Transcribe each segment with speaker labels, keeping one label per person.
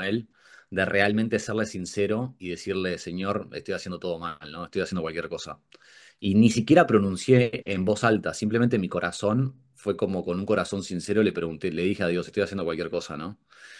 Speaker 1: él, de realmente serle sincero y decirle, Señor, estoy haciendo todo mal, ¿no? Estoy haciendo cualquier cosa. Y ni siquiera pronuncié en voz alta, simplemente mi corazón fue como con un corazón sincero, le pregunté, le dije a Dios, estoy haciendo cualquier cosa, ¿no?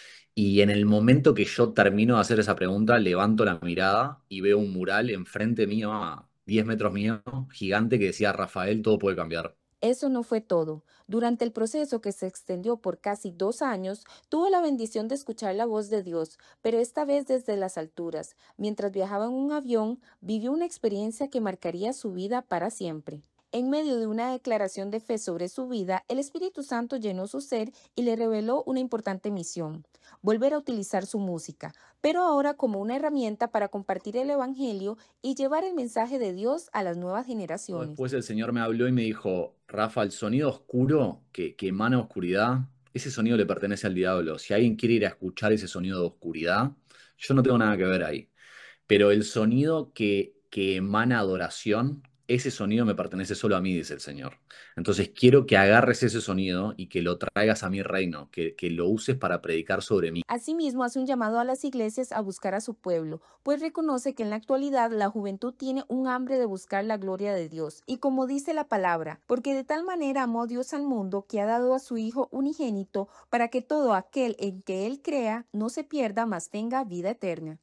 Speaker 1: Y en el momento que yo termino de hacer esa pregunta, levanto la mirada y veo un mural enfrente mío, a 10 metros mío, gigante, que decía, Rafael, todo puede cambiar.
Speaker 2: Eso no fue todo. Durante el proceso, que se extendió por casi 2 años, tuvo la bendición de escuchar la voz de Dios, pero esta vez desde las alturas. Mientras viajaba en un avión, vivió una experiencia que marcaría su vida para siempre. En medio de una declaración de fe sobre su vida, el Espíritu Santo llenó su ser y le reveló una importante misión: volver a utilizar su música, pero ahora como una herramienta para compartir el Evangelio y llevar el mensaje de Dios a las nuevas generaciones.
Speaker 1: Después el Señor me habló y me dijo, Rafa, el sonido oscuro que emana oscuridad, ese sonido le pertenece al diablo. Si alguien quiere ir a escuchar ese sonido de oscuridad, yo no tengo nada que ver ahí. Pero el sonido que emana adoración, ese sonido me pertenece solo a mí, dice el Señor. Entonces quiero que agarres ese sonido y que lo traigas a mi reino, que lo uses para predicar sobre mí.
Speaker 2: Asimismo, hace un llamado a las iglesias a buscar a su pueblo, pues reconoce que en la actualidad la juventud tiene un hambre de buscar la gloria de Dios. Y como dice la palabra, porque de tal manera amó Dios al mundo que ha dado a su Hijo unigénito para que todo aquel en que Él crea no se pierda, mas tenga vida eterna.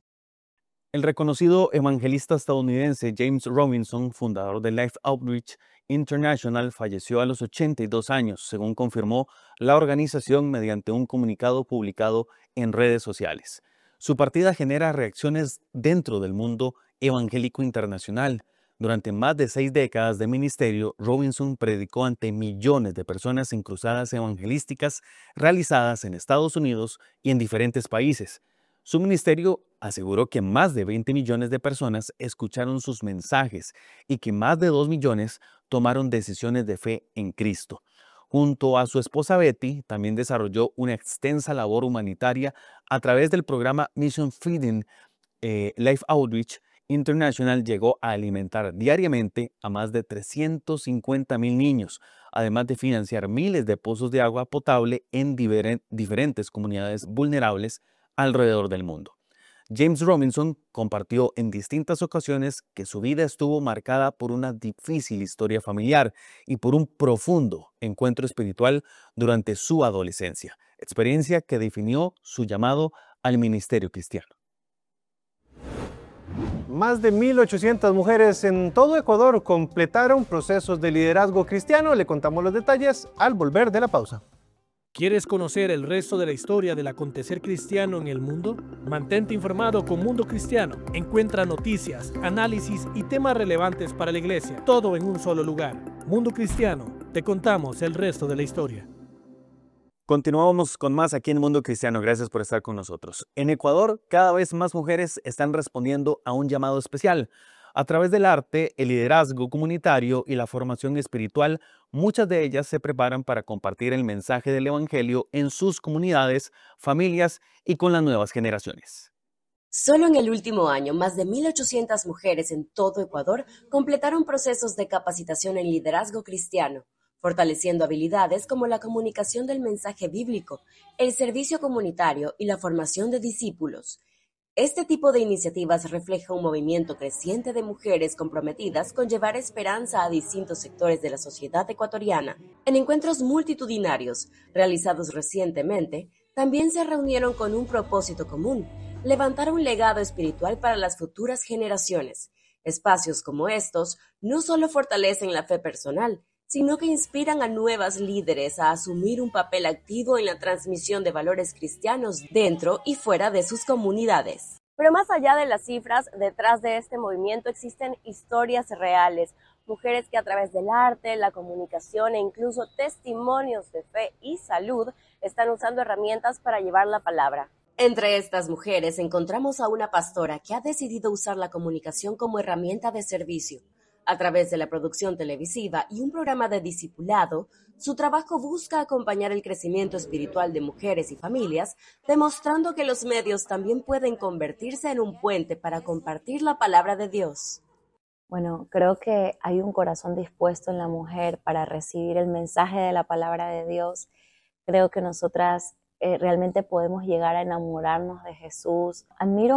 Speaker 3: El reconocido evangelista estadounidense James Robinson, fundador de Life Outreach International, falleció a los 82 años, según confirmó la organización mediante un comunicado publicado en redes sociales. Su partida genera reacciones dentro del mundo evangélico internacional. Durante más de 6 décadas de ministerio, Robinson predicó ante millones de personas en cruzadas evangelísticas realizadas en Estados Unidos y en diferentes países. Su ministerio aseguró que más de 20 millones de personas escucharon sus mensajes y que más de 2 millones tomaron decisiones de fe en Cristo. Junto a su esposa Betty, también desarrolló una extensa labor humanitaria a través del programa Mission Feeding. Life Outreach International llegó a alimentar diariamente a más de 350,000 niños, además de financiar miles de pozos de agua potable en diferentes comunidades vulnerables alrededor del mundo. James Robinson compartió en distintas ocasiones que su vida estuvo marcada por una difícil historia familiar y por un profundo encuentro espiritual durante su adolescencia, experiencia que definió su llamado al ministerio cristiano.
Speaker 4: Más de 1.800 mujeres en todo Ecuador completaron procesos de liderazgo cristiano. Le contamos los detalles al volver de la pausa.
Speaker 5: ¿Quieres conocer el resto de la historia del acontecer cristiano en el mundo? Mantente informado con Mundo Cristiano. Encuentra noticias, análisis y temas relevantes para la iglesia, todo en un solo lugar. Mundo Cristiano, te contamos el resto de la historia.
Speaker 3: Continuamos con más aquí en Mundo Cristiano. Gracias por estar con nosotros. En Ecuador, cada vez más mujeres están respondiendo a un llamado especial. A través del arte, el liderazgo comunitario y la formación espiritual, muchas de ellas se preparan para compartir el mensaje del Evangelio en sus comunidades, familias y con las nuevas generaciones.
Speaker 6: Solo en el último año, más de 1.800 mujeres en todo Ecuador completaron procesos de capacitación en liderazgo cristiano, fortaleciendo habilidades como la comunicación del mensaje bíblico, el servicio comunitario y la formación de discípulos. Este tipo de iniciativas refleja un movimiento creciente de mujeres comprometidas con llevar esperanza a distintos sectores de la sociedad ecuatoriana. En encuentros multitudinarios realizados recientemente, también se reunieron con un propósito común: levantar un legado espiritual para las futuras generaciones. Espacios como estos no solo fortalecen la fe personal, sino que inspiran a nuevas líderes a asumir un papel activo en la transmisión de valores cristianos dentro y fuera de sus comunidades. Pero más allá de las cifras, detrás de este movimiento existen historias reales, mujeres que a través del arte, la comunicación e incluso testimonios de fe y salud están usando herramientas para llevar la palabra. Entre estas mujeres encontramos a una pastora que ha decidido usar la comunicación como herramienta de servicio. A través de la producción televisiva y un programa de discipulado, su trabajo busca acompañar el crecimiento espiritual de mujeres y familias, demostrando que los medios también pueden convertirse en un puente para compartir la palabra de Dios.
Speaker 7: Bueno, creo que hay un corazón dispuesto en la mujer para recibir el mensaje de la palabra de Dios. Creo que nosotras realmente podemos llegar a enamorarnos de Jesús. Admiro